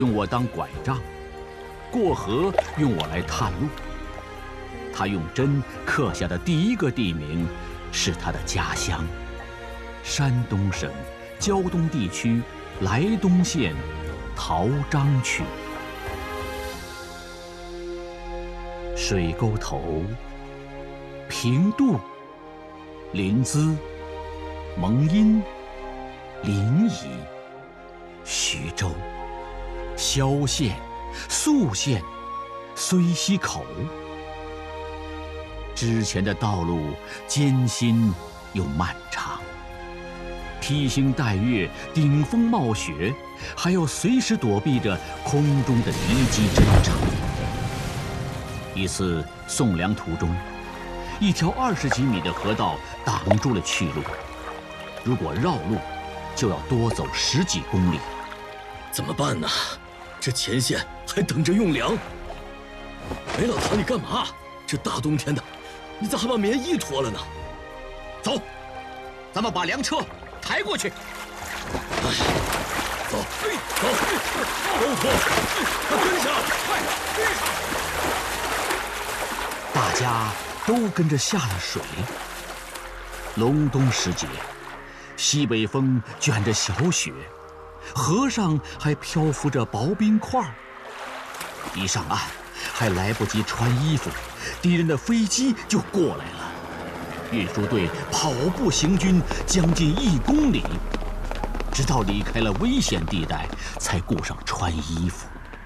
用我当拐杖，过河用我来探路。他用针刻下的第一个地名是他的家乡——山东省胶东地区莱东县陶章区。水沟头、平度、临淄、蒙阴、临沂、徐州、萧县、宿县、睢溪口。之前的道路艰辛又漫长，披星戴月，顶风冒雪，还要随时躲避着空中的敌机侦察。一次送粮途中，一条20几米的河道挡住了去路，如果绕路，就要多走10几公里。 怎么办呢？这前线还等着用粮。哎，老唐，你干嘛？这大冬天的，你咋还把棉衣脱了呢？ 走，咱们把粮车抬过去。 哎，走，走，都脱，快跟上，快跟上！ 大家都跟着下了水。隆冬时节，西北风卷着小雪，河上还漂浮着薄冰块。一上岸，还来不及穿衣服，敌人的飞机就过来了。运输队跑步行军将近1公里，直到离开了危险地带，才顾上穿衣服。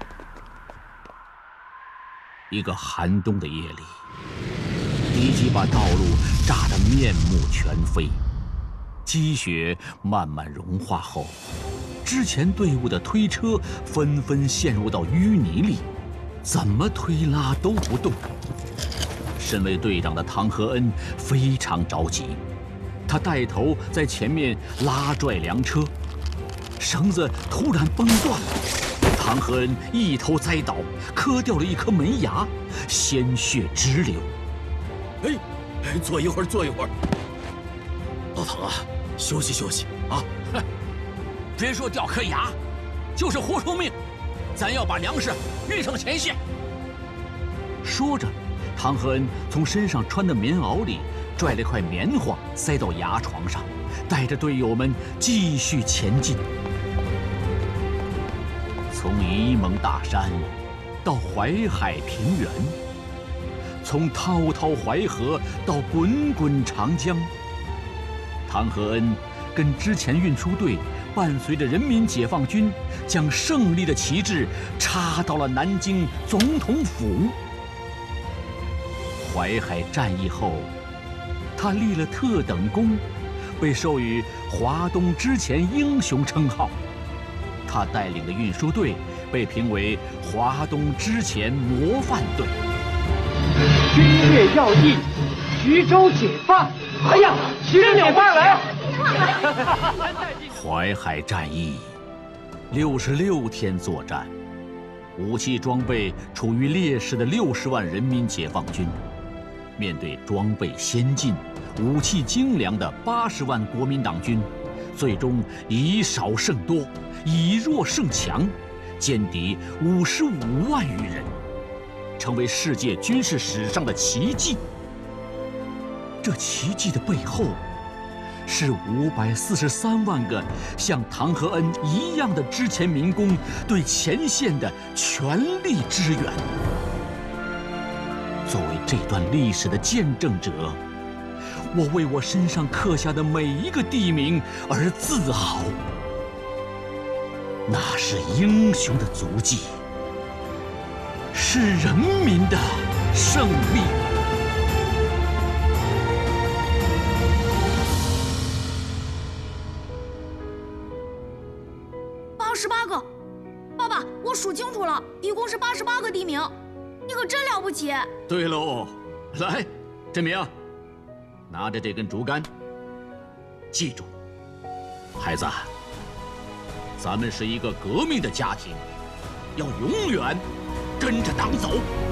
一个寒冬的夜里，敌机把道路炸得面目全非。积雪慢慢融化后，之前队伍的推车纷纷陷入到淤泥里，怎么推拉都不动。身为队长的唐和恩非常着急，他带头在前面拉拽粮车，绳子突然崩断了，唐和恩一头栽倒，磕掉了一颗门牙，鲜血直流。 哎，坐一会儿，坐一会儿。老唐啊，休息休息啊！ 哼，别说掉颗牙，就是活出命，咱要把粮食运上前线。说着，唐和恩从身上穿的棉袄里拽了块棉花塞到牙床上，带着队友们继续前进。从沂蒙大山到淮海平原，从滔滔淮河到滚滚长江，唐和恩跟之前运输队伴随着人民解放军，将胜利的旗帜插到了南京总统府。淮海战役后，他立了特等功，被授予华东之前英雄称号。他带领的运输队被评为华东之前模范队。 军乐要义，徐州解放！哎呀，徐州解放来了！ 淮海战役66天作战，武器装备处于劣势的60万人民解放军，面对装备先进、武器精良的80万国民党军，最终以少胜多，以弱胜强，歼敌55万余人，成为世界军事史上的奇迹。这奇迹的背后，是543万个像唐和恩一样的之前民工对前线的全力支援。作为这段历史的见证者，我为我身上刻下的每一个地名而自豪。那是英雄的足迹，是人民的胜利。 88个，爸爸，我数清楚了，一共是88个地名，你可真了不起。 对喽，来，振明，拿着这根竹竿，记住，孩子，咱们是一个革命的家庭，要永远跟着党走。